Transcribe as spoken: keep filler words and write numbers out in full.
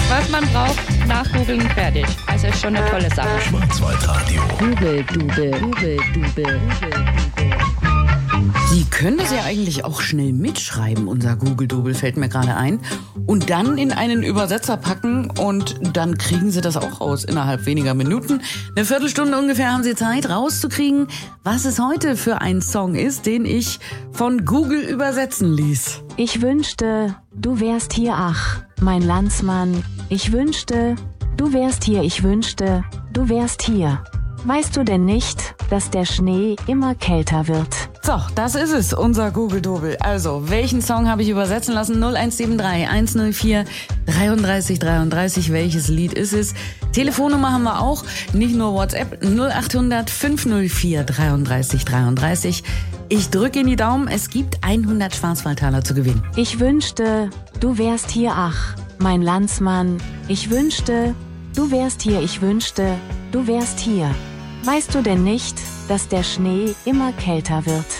Was man braucht, nachgoogeln, fertig. Also ist schon eine tolle Sache. Schwarzwaldradio. Google, Dube, Google, Dube, Sie können das ja eigentlich auch schnell mitschreiben, unser Google-Double, fällt mir gerade ein. Und dann in einen Übersetzer packen und dann kriegen Sie das auch raus innerhalb weniger Minuten. Eine Viertelstunde ungefähr haben Sie Zeit rauszukriegen, was es heute für ein Song ist, den ich von Google übersetzen ließ. Ich wünschte, du wärst hier, ach, mein Landsmann. Ich wünschte, du wärst hier, ich wünschte, du wärst hier. Weißt du denn nicht, dass der Schnee immer kälter wird? So, das ist es, unser Google-Double. Also, welchen Song habe ich übersetzen lassen? null eins sieben drei eins null vier dreiunddreißig dreiunddreißig. Welches Lied ist es? Telefonnummer haben wir auch, nicht nur WhatsApp, null acht hundert fünf null vier dreiunddreißig dreiunddreißig. Ich drücke in die Daumen, es gibt hundert Schwarzwaldtaler zu gewinnen. Ich wünschte, du wärst hier, ach, mein Landsmann. Ich wünschte, du wärst hier, ich wünschte, du wärst hier. Weißt du denn nicht, dass der Schnee immer kälter wird?